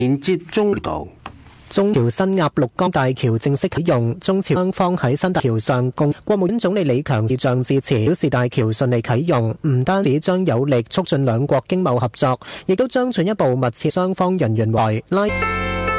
連接中道。 中朝新鴨綠江大橋正式啟用，中朝雙方喺新大橋上共。國務院總理李強視像致辭，表示大橋順利啟用，唔單止將有力促進兩國經貿合作，亦都將進一步密切雙方人員往來。